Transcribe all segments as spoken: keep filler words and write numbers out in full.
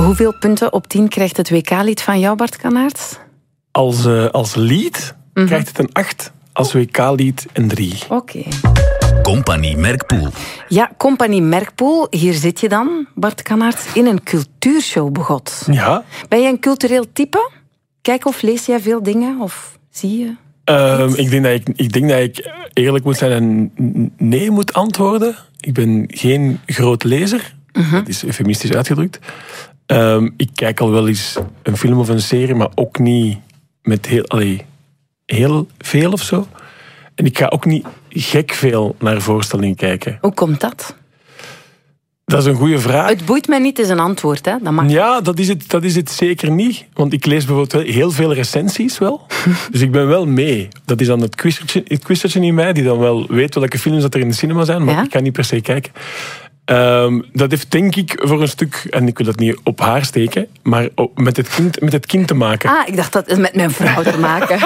Hoeveel punten op tien krijgt het W K-lied van jou, Bart Kanaerts? Als, uh, als lied mm-hmm. krijgt het een acht. Als W K-lied een drie. Oké. Okay. Compagnie Merkpoel. Ja, Compagnie Merkpoel. Hier zit je dan, Bart Kanaerts, in een cultuurshow begot. Ja. Ben je een cultureel type? Kijk of lees jij veel dingen? Of zie je? Um, ik, denk dat ik, ik denk dat ik eerlijk moet zijn en nee moet antwoorden. Ik ben geen groot lezer. Uh-huh. Dat is eufemistisch uitgedrukt. Um, ik kijk al wel eens een film of een serie, maar ook niet met heel, allee, heel veel of zo. En ik ga ook niet gek veel naar voorstellingen kijken. Hoe komt dat? Dat is een goede vraag. Het boeit mij niet, is een antwoord. Hè? Dat mag. Ja, dat is, het, dat is het zeker niet. Want ik lees bijvoorbeeld wel heel veel recensies wel. Dus ik ben wel mee. Dat is dan het quizertje, het quizertje in mij, die dan wel weet welke films dat er in de cinema zijn. Maar ja? ik kan niet per se kijken. Um, dat heeft denk ik voor een stuk, en ik wil dat niet op haar steken, maar met het kind, met het kind te maken. Ah, ik dacht dat het met mijn vrouw te maken.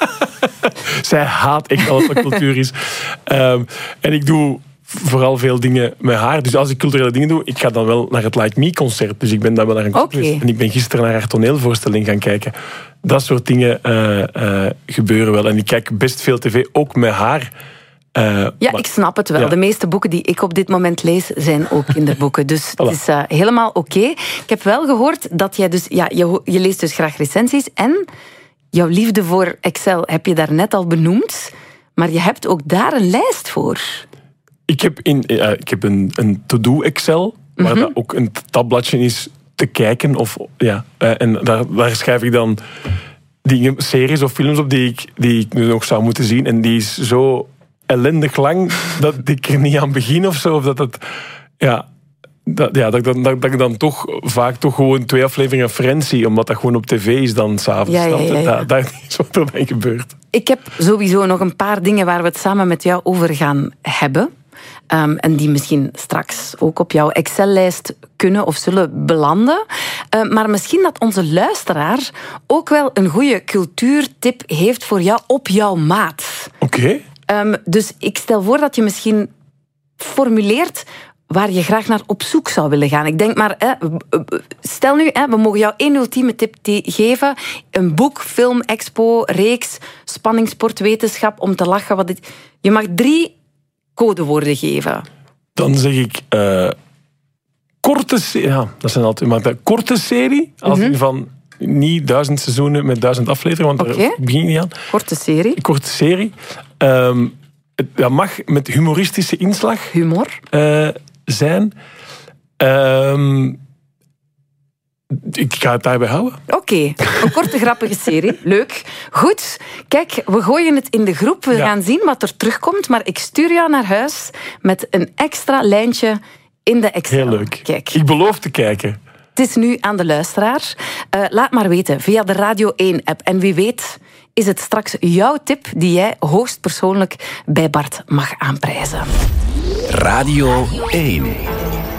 Zij haat echt alles wat cultuur is. Um, en ik doe vooral veel dingen met haar. Dus als ik culturele dingen doe, ik ga dan wel naar het Like Me concert. Dus ik ben dan wel naar een concert. Okay. En ik ben gisteren naar haar toneelvoorstelling gaan kijken. Dat soort dingen uh, uh, gebeuren wel. En ik kijk best veel tv, ook met haar. Uh, ja, maar, ik snap het wel. Ja. De meeste boeken die ik op dit moment lees, zijn ook kinderboeken. Dus voilà. Het is uh, helemaal oké. Okay. Ik heb wel gehoord dat jij dus... Ja, je, je leest dus graag recensies. En jouw liefde voor Excel heb je daarnet al benoemd. Maar je hebt ook daar een lijst voor. Ik heb, in, uh, ik heb een, een to-do Excel, waar mm-hmm. dat ook een tabbladje is te kijken. Of, ja, uh, en daar, daar schrijf ik dan dingen, series of films op die ik, die ik nu nog zou moeten zien. En die is zo ellendig lang dat ik er niet aan begin of zo. Of dat het... Ja, dat, ja, dat, dat, dat, dat ik dan toch vaak toch gewoon twee afleveringen Friends zie, omdat dat gewoon op tv is dan s'avonds. Ja, ja, ja, ja. Dat, dat is wat er dan gebeurt. Ik heb sowieso nog een paar dingen waar we het samen met jou over gaan hebben. Um, en die misschien straks ook op jouw Excel-lijst kunnen of zullen belanden. Uh, maar misschien dat onze luisteraar ook wel een goede cultuurtip heeft voor jou op jouw maat. Oké. Okay. Um, dus ik stel voor dat je misschien formuleert waar je graag naar op zoek zou willen gaan. Ik denk maar, hè, stel nu, hè, we mogen jou één ultieme tip te- geven. Een boek, film, expo, reeks, spanning, sport, wetenschap, om te lachen. Wat dit... Je mag drie codewoorden geven. Dan zeg ik uh, korte serie. Ja, dat zijn altijd maar de korte serie. Als mm-hmm. in van niet duizend seizoenen met duizend afleveringen, want okay. daar begin je niet aan. Korte serie. Korte serie. Um, het, dat mag met humoristische inslag. Humor. Uh, zijn. Um, ik ga het daarbij houden. Oké, okay. Een korte grappige serie. Leuk. Goed. Kijk, we gooien het in de groep. We ja. gaan zien wat er terugkomt. Maar ik stuur jou naar huis met een extra lijntje in de Excel. Heel leuk. Kijk. Ik beloof te kijken. Het is nu aan de luisteraar. Uh, laat maar weten via de Radio één-app. En wie weet is het straks jouw tip die jij hoogstpersoonlijk bij Bart mag aanprijzen. Radio één.